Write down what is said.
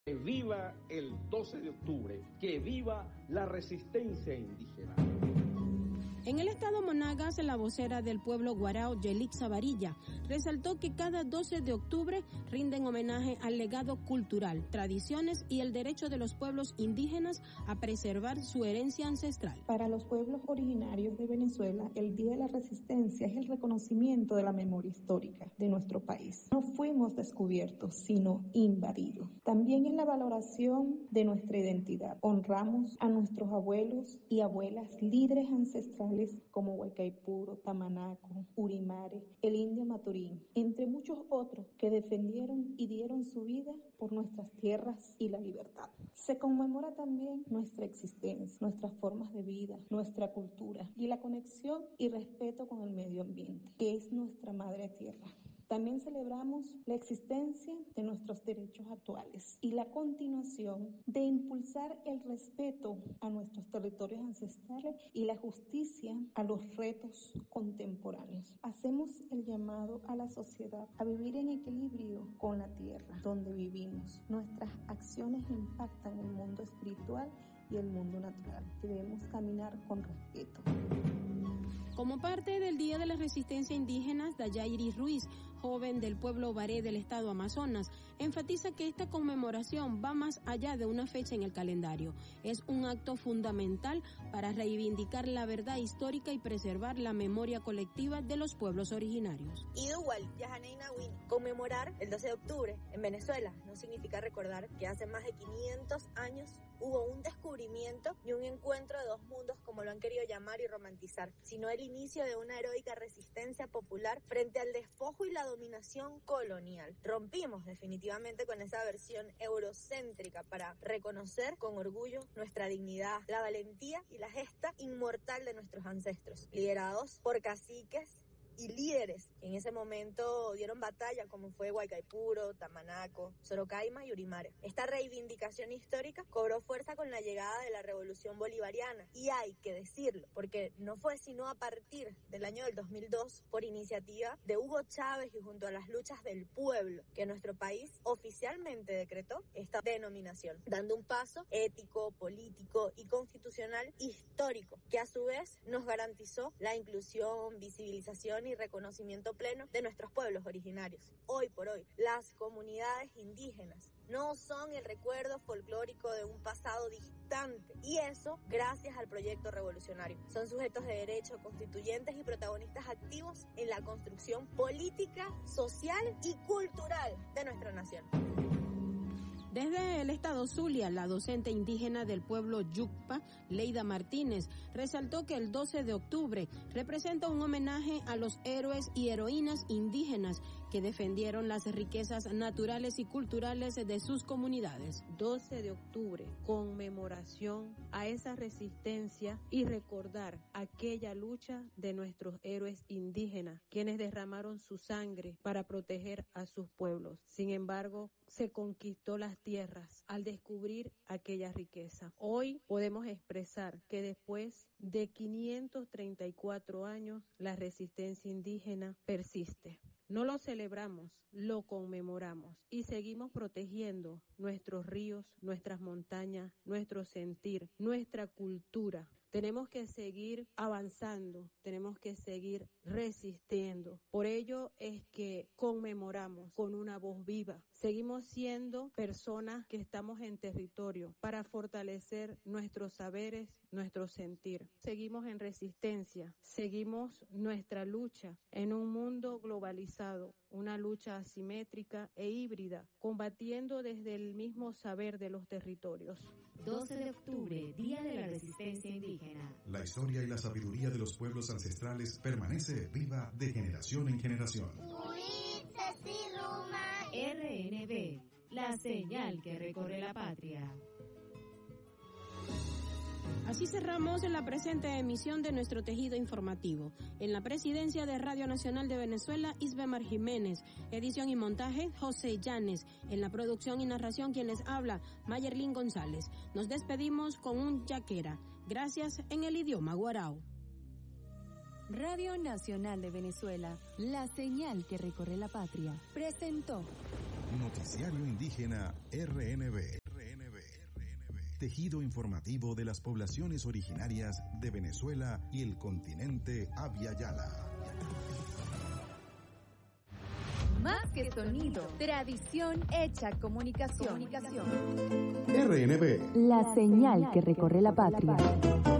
Que viva el 12 de octubre, que viva la resistencia indígena. En el estado Monagas, la vocera del pueblo guarao, Yelixa Varilla, resaltó que cada 12 de octubre rinden homenaje al legado cultural, tradiciones y el derecho de los pueblos indígenas a preservar su herencia ancestral. Para los pueblos originarios de Venezuela, el Día de la Resistencia es el reconocimiento de la memoria histórica de nuestro país. No fuimos descubiertos, sino invadidos. También es la valoración de nuestra identidad. Honramos a nuestros abuelos y abuelas líderes ancestrales como Guaycaipuro, Tamanaco, Urimare, el indio Maturín, entre muchos otros que defendieron y dieron su vida por nuestras tierras y la libertad. Se conmemora también nuestra existencia, nuestras formas de vida, nuestra cultura y la conexión y respeto con el medio ambiente, que es nuestra madre tierra. También celebramos la existencia de nuestros derechos actuales y la continuación de impulsar el respeto a nuestros territorios ancestrales y la justicia a los retos contemporáneos. Hacemos el llamado a la sociedad a vivir en equilibrio con la tierra donde vivimos. Nuestras acciones impactan el mundo espiritual y el mundo natural. Debemos caminar con respeto. Como parte del Día de la Resistencia Indígena, Dayairi Ruiz, joven del pueblo Baré del estado Amazonas, enfatiza que esta conmemoración va más allá de una fecha en el calendario. Es un acto fundamental para reivindicar la verdad histórica y preservar la memoria colectiva de los pueblos originarios. Conmemorar el 12 de octubre en Venezuela no significa recordar que hace más de 500 años hubo un descubrimiento y un encuentro de dos mundos, como lo han querido llamar y romantizar, sino el inicio de una heroica resistencia popular frente al despojo y la dominación colonial. Rompimos definitivamente con esa versión eurocéntrica para reconocer con orgullo nuestra dignidad, la valentía y la gesta inmortal de nuestros ancestros, liderados por caciques y líderes que en ese momento dieron batalla, como fue Guaycaipuro, Tamanaco, Sorocaima y Urimare. Esta reivindicación histórica cobró fuerza con la llegada de la Revolución Bolivariana, y hay que decirlo, porque no fue sino a partir del año del 2002, por iniciativa de Hugo Chávez y junto a las luchas del pueblo, que nuestro país oficialmente decretó esta denominación, dando un paso ético, político y constitucional histórico, que a su vez nos garantizó la inclusión, visibilización y reconocimiento pleno de nuestros pueblos originarios. Hoy por hoy, las comunidades indígenas no son el recuerdo folclórico de un pasado distante, y eso gracias al proyecto revolucionario. Son sujetos de derecho, constituyentes y protagonistas activos en la construcción política, social y cultural de nuestra nación. Desde el estado Zulia, la docente indígena del pueblo Yucpa, Leida Martínez, resaltó que el 12 de octubre representa un homenaje a los héroes y heroínas indígenas que defendieron las riquezas naturales y culturales de sus comunidades. 12 de octubre, conmemoración a esa resistencia y recordar aquella lucha de nuestros héroes indígenas, quienes derramaron su sangre para proteger a sus pueblos. Sin embargo, se conquistó las tierras al descubrir aquella riqueza. Hoy podemos expresar que después de 534 años la resistencia indígena persiste. No lo celebramos, lo conmemoramos y seguimos protegiendo nuestros ríos, nuestras montañas, nuestro sentir, nuestra cultura. Tenemos que seguir avanzando, tenemos que seguir resistiendo. Por ello es que conmemoramos con una voz viva. Seguimos siendo personas que estamos en territorio para fortalecer nuestros saberes, nuestro sentir. Seguimos en resistencia, seguimos nuestra lucha en un mundo globalizado, una lucha asimétrica e híbrida, combatiendo desde el mismo saber de los territorios. 12 de octubre, Día de la Resistencia Indígena. La historia y la sabiduría de los pueblos ancestrales permanece viva de generación en generación. RNB, la señal que recorre la patria. Así cerramos la presente emisión de nuestro tejido informativo. En la presidencia de Radio Nacional de Venezuela, Isbemar Jiménez. Edición y montaje, José Llanes. En la producción y narración, quien les habla, Mayerlin González. Nos despedimos con un yaquera. Gracias en el idioma guarao. Radio Nacional de Venezuela, la señal que recorre la patria, presentó Noticiario Indígena RNB. Tejido informativo de las poblaciones originarias de Venezuela y el continente Abya Yala. Más que sonido, tradición hecha comunicación. RNB. La señal que recorre la patria.